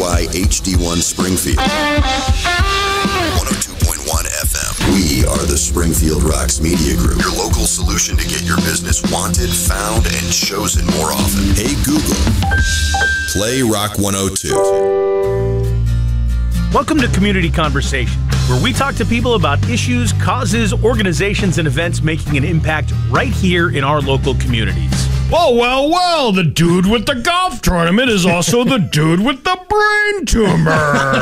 KBGY HD1 Springfield. 102.1 FM. We are the Springfield Rocks Media Group, your local solution to get your business wanted, found, and chosen more often. Hey Google, play Rock 102. Welcome to Community Conversation, where we talk to people about issues, causes, organizations, and events making an impact right here in our local communities. Well, the dude with the golf tournament is also the dude with the brain tumor.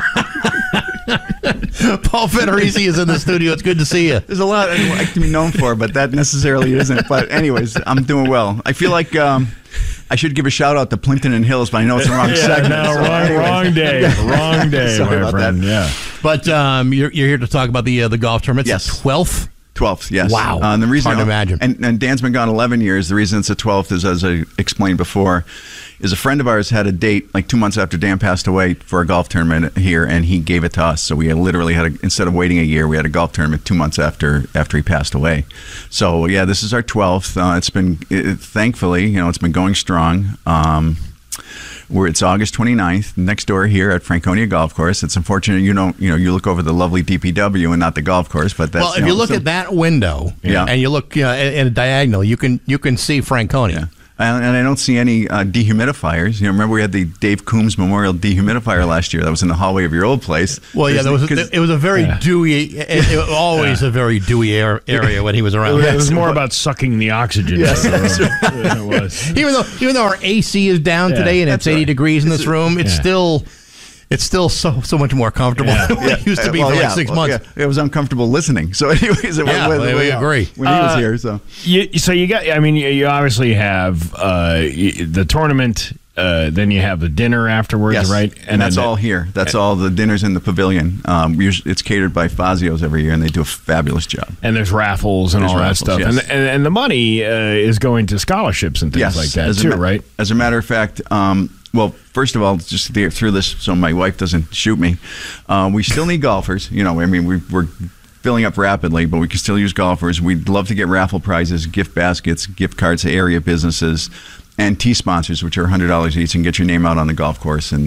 Paul Federici is in the studio. It's good to see you. There's a lot I'd like to be known for, but that necessarily isn't. But anyways, I'm doing well. I feel like I should give a shout out to Plimpton and Hills, but I know it's the wrong segment. No, wrong day, Sorry my about friend. that. Yeah, But you're here to talk about the golf tournament. It's Yes. the 12th. 12th, yes. Wow. And the reason, Hard to imagine. And Dan's been gone 11 years. The reason it's the 12th is, as I explained before, is a friend of ours had a date like 2 months after Dan passed away for a golf tournament here, and he gave it to us. So we literally had, instead of waiting a year, we had a golf tournament 2 months after he passed away. So, yeah, this is our 12th. It's been, thankfully, it's been going strong. It's August 29th, next door here at Franconia Golf Course. It's unfortunate you look over the lovely DPW and not the golf course, but that's... Well, if you look at that window and you look in a diagonal, you can see Franconia. Yeah. And I don't see any dehumidifiers. Remember we had the Dave Coombs Memorial dehumidifier last year. That was in the hallway of your old place. Well, yeah, it was a very dewy, always a very dewy area when he was around. It was more about sucking the oxygen. Yes, it was. Even though our AC is down today and it's 80 degrees in this room, it's still so much more comfortable than it used to be for 6 months. Yeah. It was uncomfortable listening. So, anyways, we agree when he was here. So you obviously have the tournament. Then you have the dinner afterwards, yes. right? And that's all here. That's all the dinners in the pavilion. Usually it's catered by Fazio's every year, and they do a fabulous job. And there's raffles and all that stuff. Yes. And the money is going to scholarships and things like that too, right? As a matter of fact, well, first of all, just through this so my wife doesn't shoot me, we still need golfers. We're filling up rapidly, but we can still use golfers. We'd love to get raffle prizes, gift baskets, gift cards to area businesses, and tee sponsors, which are $100 each, and get your name out on the golf course. And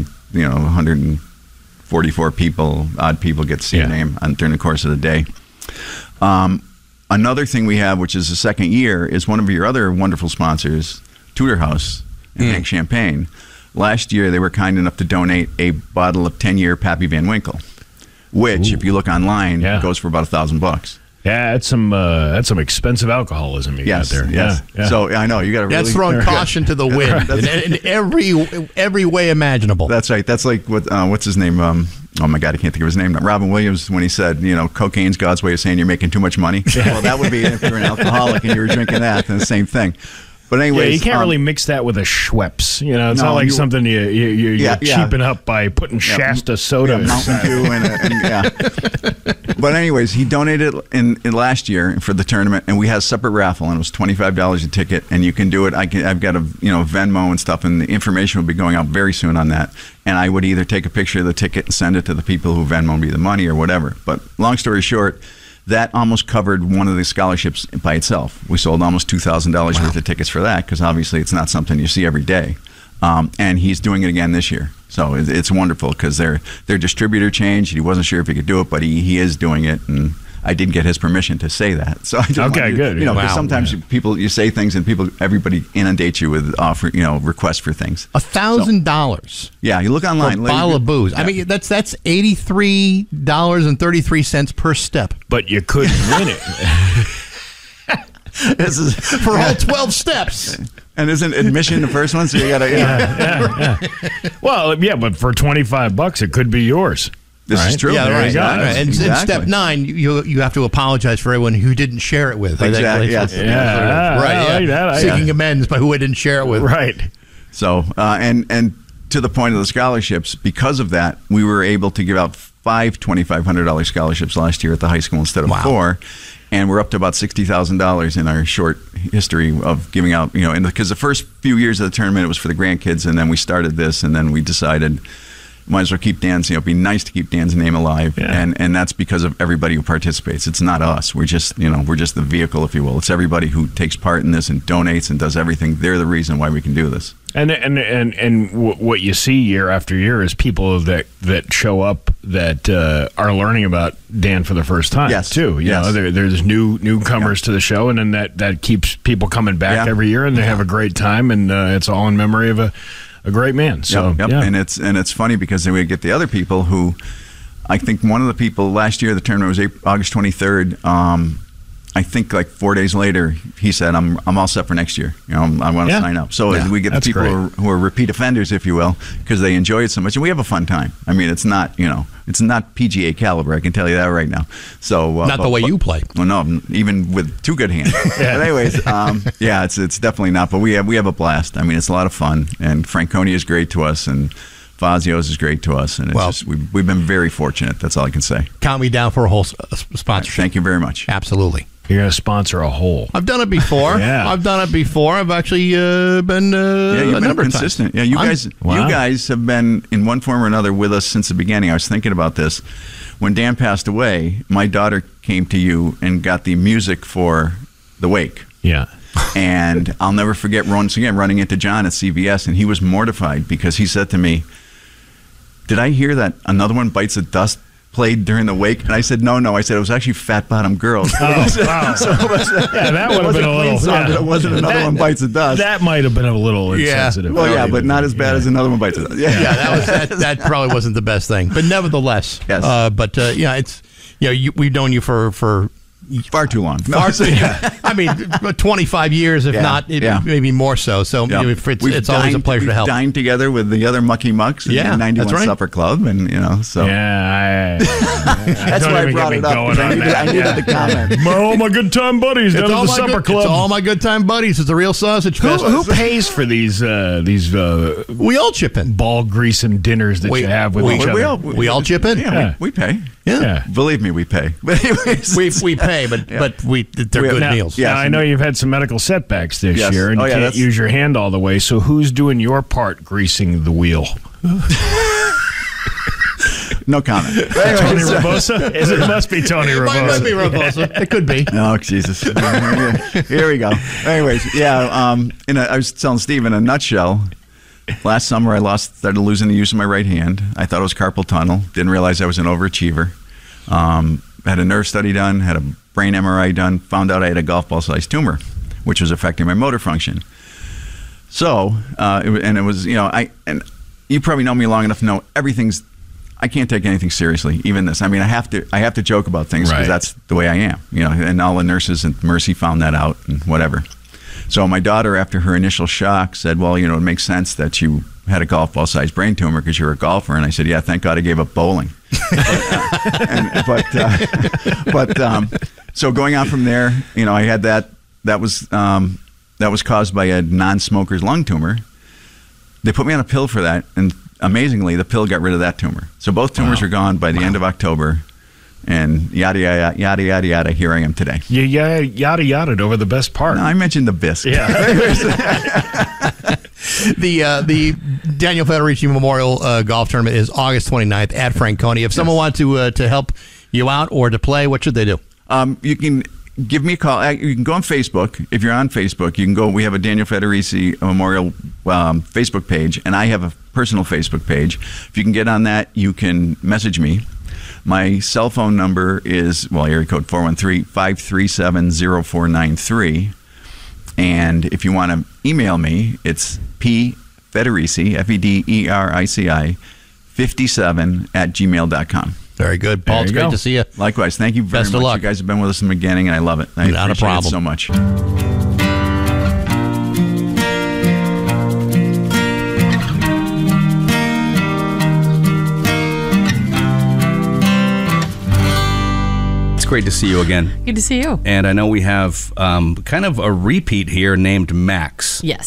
144 odd people get to see your name during the course of the day. Another thing we have, which is the second year, is one of your other wonderful sponsors, Tudor House in Hank Champaign. Last year, they were kind enough to donate a bottle of 10-year Pappy Van Winkle, which, if you look online, goes for about $1,000. Yeah, that's some expensive alcoholism you got there. Yes. Yeah. So I know you got to really. That's throwing caution to the wind in every way imaginable. That's right. That's like what's his name? Oh my God, I can't think of his name now. Robin Williams, when he said, cocaine's God's way of saying you're making too much money. Well, that would be if you're an alcoholic and you were drinking that, then the same thing. But anyways, you can't really mix that with a Schweppes. It's not like something you cheapen up by putting Shasta soda. Mountain Dew But anyways, he donated in last year for the tournament, and we had a separate raffle, and it was $25 a ticket, and you can do it. I've got a Venmo and stuff, and the information will be going out very soon on that. And I would either take a picture of the ticket and send it to the people who Venmo me the money or whatever. But long story short, that almost covered one of the scholarships by itself. We sold almost $2,000 worth of tickets for that, because obviously it's not something you see every day. And he's doing it again this year. So it's wonderful, because their distributor changed. He wasn't sure if he could do it, but he is doing it. And I did get his permission to say that. So I just good. Because sometimes you say things and everybody inundates you with requests for things. $1,000. Yeah, you look online. For a bottle of booze. Yeah. I mean, that's $83.33 per step. But you couldn't win it. This is for all 12 steps. And isn't admission the first one? So you got to. Yeah. Well, yeah, but for $25, it could be yours. This is true. Yeah, right. And exactly. Step 9, you have to apologize for everyone who didn't share it with. Exactly. Yes. Right. Seeking amends by who I didn't share it with. Right. So and to the point of the scholarships, because of that, we were able to give out 5 $2,500 scholarships last year at the high school instead of 4. And we're up to about $60,000 in our short history of giving out, because the first few years of the tournament, it was for the grandkids, and then we started this, and then we decided, might as well keep Dan's, it'd be nice to keep Dan's name alive. Yeah. And that's because of everybody who participates. It's not us. We're just, we're just the vehicle, if you will. It's everybody who takes part in this and donates and does everything. They're the reason why we can do this. And what you see year after year is people that show up that are learning about Dan for the first time. Yes. Too. You know, there's newcomers to the show, and then that keeps people coming back every year, and they have a great time, and it's all in memory of a great man. So Yeah. And it's funny because then we get the other people who, I think one of the people last year, the tournament was August 23rd. I think like 4 days later, he said, "I'm all set for next year. I want to sign up." So we get the people who are repeat offenders, if you will, because they enjoy it so much, and we have a fun time. I mean, it's not it's not PGA caliber. I can tell you that right now. So not the way you play. Well, no, even with two good hands. But anyways, it's definitely not. But we have a blast. I mean, it's a lot of fun, and Franconia is great to us, and Fazio's is great to us, and it's we've been very fortunate. That's all I can say. Count me down for a whole sponsorship. Thank you very much. Absolutely. You're going to sponsor a hole. I've done it before. I've done it before. I've actually been you've been consistent. Yeah, you guys have been in one form or another with us since the beginning. I was thinking about this. When Dan passed away, my daughter came to you and got the music for the wake. Yeah. And I'll never forget once again running into John at CVS, and he was mortified because he said to me, "Did I hear that Another One Bites the Dust played during the wake?" And I said, no. I said, it was actually Fat Bottom Girls. Oh, wow. That would have been a little... Song, it wasn't Another One Bites the Dust. That might have been a little insensitive. Well, but not as bad as Another One Bites the Dust. That probably wasn't the best thing. But nevertheless. Yes. It's... we've known you for far too long. I mean, 25 years, if not, maybe more so. So it's always a pleasure to help. We've dined together with the other Mucky Mucks in the 91 Supper Club, and so. Yeah, that's why I brought it up. I needed the comment. All my good time buddies down at the Supper Club. It's all my good time buddies. It's a real sausage fest. Who pays for these? We all chip in. Ball greasing dinners that you have with each other. We all chip in. Yeah, we pay. Yeah. Believe me, we pay. But anyways, we pay, but they're good meals. Now, I know you've had some medical setbacks this year, and you can't use your hand all the way. So who's doing your part greasing the wheel? No comment. Tony Rabosa? It must be Tony Rabosa. It might be Rabosa. It could be. Oh, Jesus. Here we go. Anyways, I was telling Steve, in a nutshell, last summer I started losing the use of my right hand. I thought it was carpal tunnel. Didn't realize I was an overachiever. Had a nerve study done, had a brain MRI done, found out I had a golf ball sized tumor, which was affecting my motor function. So, it was, and you probably know me long enough to know I can't take anything seriously, even this. I mean, I have to joke about things because that's the way I am, and all the nurses at Mercy found that out and whatever. So my daughter, after her initial shock, said, well, it makes sense that you had a golf ball sized brain tumor because you're a golfer. And I said, yeah, thank God I gave up bowling. So going on from there, I had that was caused by a non-smoker's lung tumor. They put me on a pill for that, and amazingly, the pill got rid of that tumor. So both tumors are gone by the end of October, and yada, yada, yada, yada, yada, here I am today. You yada, yada over the best part. No, I mentioned the bisque. Yeah. The Daniel Federici Memorial Golf Tournament is August 29th at Franconia. If someone wants to help you out or to play, what should they do? You can give me a call. You can go on Facebook. If you're on Facebook, you can go. We have a Daniel Federici Memorial Facebook page, and I have a personal Facebook page. If you can get on that, you can message me. My cell phone number is, area code 413-537-0493. And if you want to email me, it's pfederici, Federici, 57@gmail.com. Very good. Paul, it's great to see you. Likewise. Thank you very much. Best of luck. You guys have been with us in the beginning, and I love it. I appreciate it so much. Great to see you again. Good to see you. And I know we have kind of a repeat here named Max. Yes.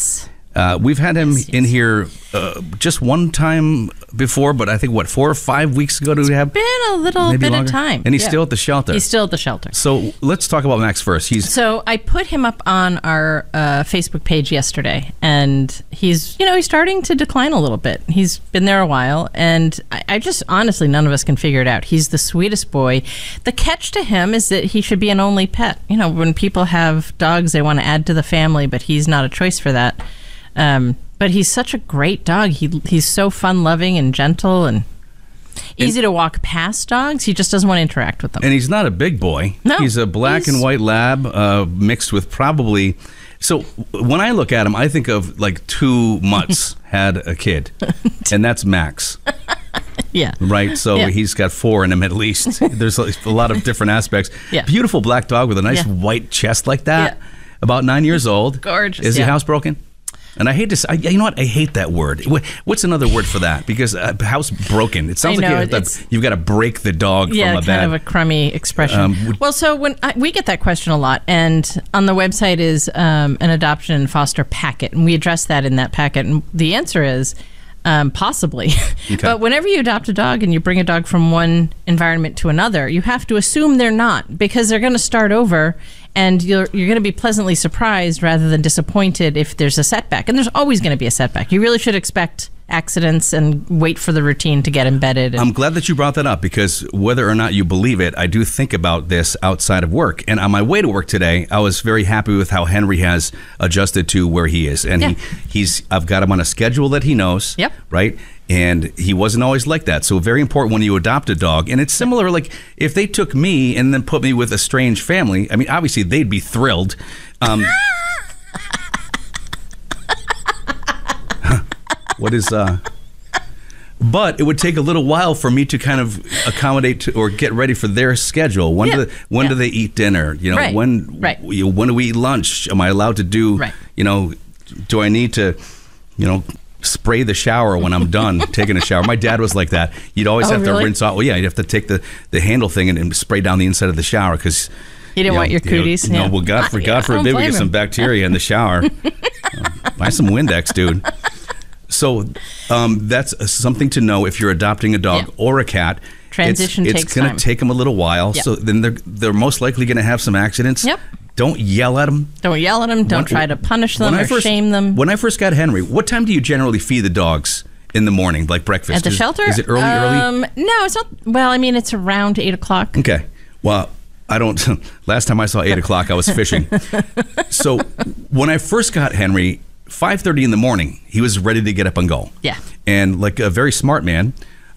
We've had him in here just one time before, but I think, 4 or 5 weeks ago? It's been a little bit of time. And he's still at the shelter. He's still at the shelter. So let's talk about Max first. So I put him up on our Facebook page yesterday, and he's starting to decline a little bit. He's been there a while, and I just, honestly, none of us can figure it out. He's the sweetest boy. The catch to him is that he should be an only pet. When people have dogs, they want to add to the family, but he's not a choice for that. But he's such a great dog. He's so fun-loving and gentle and easy to walk past dogs. He just doesn't want to interact with them. And he's not a big boy. No, he's a black and white lab mixed with probably... So when I look at him, I think of like 2 mutts had a kid, and that's Max. Yeah. Right? So he's got 4 in him at least. There's a lot of different aspects. Yeah. Beautiful black dog with a nice white chest like that. Yeah. About 9 years old. Gorgeous. Is he housebroken? And I hate to say, you know what? I hate that word. What's another word for that? Because housebroken. It sounds like you've got to break the dog from a bad... Yeah, kind of a crummy expression. So when we get that question a lot, and on the website is an adoption and foster packet, and we address that in that packet, and the answer is possibly. Okay. But whenever you adopt a dog and you bring a dog from one environment to another, you have to assume they're not, because they're going to start over. And you're going to be pleasantly surprised rather than disappointed if there's a setback. And there's always going to be a setback. You really should expect accidents and wait for the routine to get embedded. I'm glad that you brought that up, because whether or not you believe it, I do think about this outside of work. And on my way to work today, I was very happy with how Henry has adjusted to where he is. And I've got him on a schedule that he knows. Yep. Right? And he wasn't always like that. So very important when you adopt a dog. And it's similar, like if they took me and then put me with a strange family, I mean, obviously they'd be thrilled. What is... But it would take a little while for me to kind of accommodate or get ready for their schedule. When do they eat dinner? When do we eat lunch? Am I allowed to do, do I need to, spray the shower when I'm done taking a shower? My dad was like that. You'd always have to rinse off. Well, yeah, you'd have to take the handle thing and spray down the inside of the shower because... You didn't want your cooties. God forbid we get some bacteria in the shower. Buy some Windex, dude. So that's something to know if you're adopting a dog or a cat. Transition takes time. It's going to take them a little while. Yep. So then they're most likely going to have some accidents. Yep. Don't yell at them. Don't try to punish them or shame them. When I first got Henry, what time do you generally feed the dogs in the morning, like breakfast? At the shelter? Is it early? No, it's not. Well, I mean, it's around 8 o'clock. Okay. Well, I don't... Last time I saw 8 o'clock, I was fishing. So when I first got Henry... 5:30 in the morning, he was ready to get up and go. Yeah. And like a very smart man,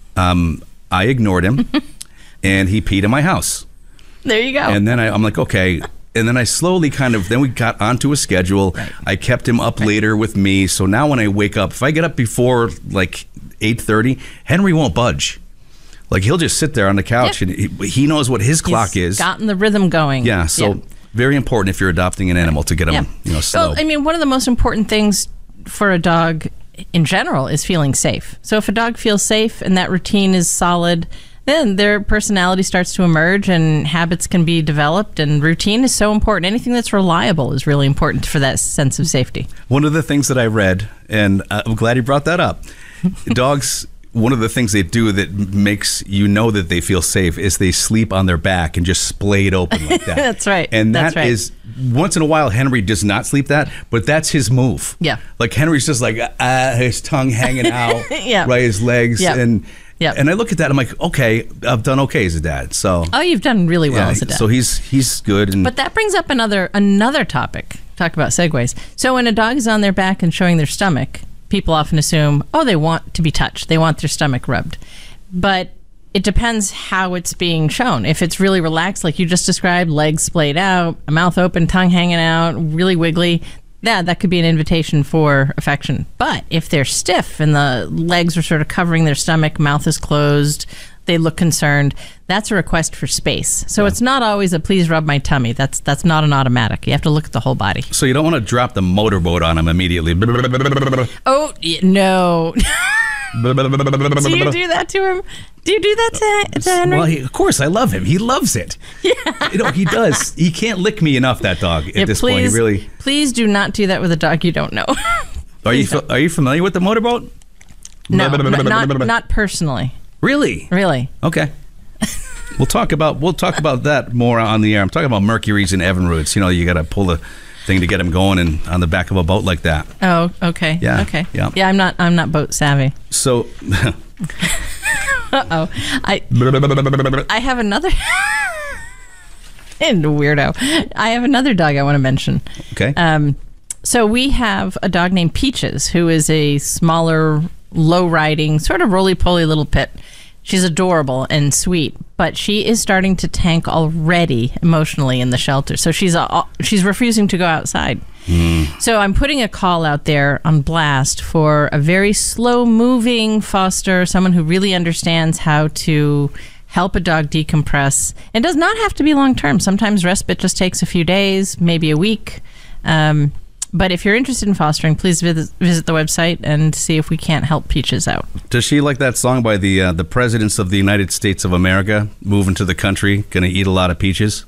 I ignored him, and he peed in my house. There you go. And then I'm like, okay. And then I slowly then we got onto a schedule. Right. I kept him up later with me. So now when I wake up, if I get up before like 8:30, Henry won't budge. Like he'll just sit there on the couch, and he knows what his clock is. Gotten the rhythm going. Yeah. So. Yeah. Very important if you're adopting an animal to get them, slow. Well, I mean, one of the most important things for a dog in general is feeling safe. So if a dog feels safe and that routine is solid, then their personality starts to emerge and habits can be developed, and routine is so important. Anything that's reliable is really important for that sense of safety. One of the things that I read, and I'm glad you brought that up, dogs... One of the things they do that makes that they feel safe is they sleep on their back and just splayed open like that. That's right. And that is, once in a while, Henry does not sleep that, but that's his move. Yeah. Like Henry's just like, his tongue hanging out, right, his legs. Yeah. And I look at that, I'm like, okay, I've done okay as a dad. So. Oh, you've done really well as a dad. So he's good. But that brings up another topic. Talk about segues. So when a dog is on their back and showing their stomach, people often assume, they want to be touched. They want their stomach rubbed. But it depends how it's being shown. If it's really relaxed, like you just described, legs splayed out, a mouth open, tongue hanging out, really wiggly, that could be an invitation for affection. But if they're stiff and the legs are sort of covering their stomach, mouth is closed, they look concerned, that's a request for space. So it's not always a please rub my tummy. That's not an automatic. You have to look at the whole body. So you don't want to drop the motorboat on him immediately. Oh, no. Do you do that to him? Do you do that to Henry? Well, of course, I love him. He loves it. Yeah. He does. He can't lick me enough, that dog, at this point. He really... Please do not do that with a dog you don't know. Are you familiar with the motorboat? No, not personally. Really? Really? Okay. We'll talk about that more on the air. I'm talking about Mercury's and Evinrude's. You know, you got to pull the thing to get them going and on the back of a boat like that. Oh, okay. Yeah. Okay. Yeah. Yeah, I'm not boat savvy. So. Uh-oh. I have another. And weirdo. I have another dog I want to mention. Okay. So we have a dog named Peaches, who is a smaller, low-riding, sort of roly-poly little pit. She's adorable and sweet, but she is starting to tank already emotionally in the shelter. So she's refusing to go outside. So I'm putting a call out there on blast for a very slow-moving foster, someone who really understands how to help a dog decompress. It does not have to be long-term. Sometimes respite just takes a few days, maybe a week. But if you're interested in fostering, please visit the website and see if we can't help Peaches out. Does she like that song by the presidents of the United States of America, moving to the country, gonna eat a lot of peaches?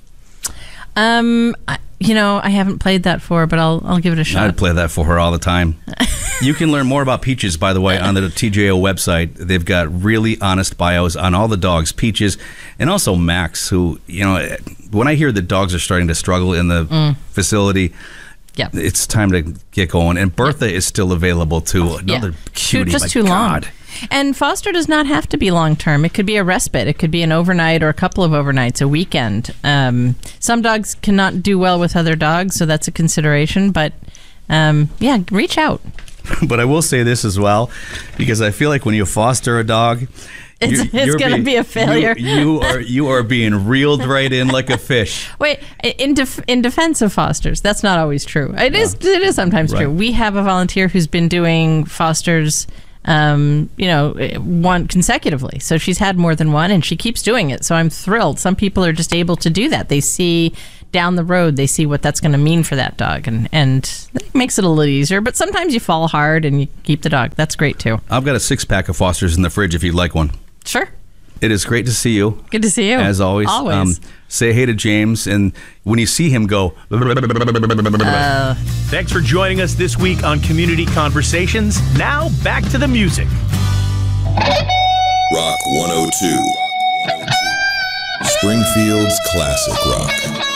I haven't played that for her, but I'll give it a shot. I'd play that for her all the time. You can learn more about Peaches, by the way, on the TJO website. They've got really honest bios on all the dogs, Peaches, and also Max, who, when I hear that dogs are starting to struggle in the facility, yep, it's time to get going. And Bertha is still available, too. Another cutie. Just too long. And foster does not have to be long-term. It could be a respite. It could be an overnight or a couple of overnights, a weekend. Some dogs cannot do well with other dogs, so that's a consideration. But, reach out. But I will say this as well, because I feel like when you foster a dog, it's going to be a failure. You are being reeled right in like a fish. Wait, in defense of fosters, that's not always true. It is sometimes true. We have a volunteer who's been doing fosters one consecutively. So she's had more than one and she keeps doing it. So I'm thrilled. Some people are just able to do that. They see down the road, they see what that's going to mean for that dog and it makes it a little easier. But sometimes you fall hard and you keep the dog. That's great too. I've got a 6-pack of Fosters in the fridge if you'd like one. Sure. It is great to see you. Good to see you. As always. Always. Say hey to James, and when you see him, go. Thanks for joining us this week on Community Conversations. Now, back to the music. Rock 102. Springfield's classic rock.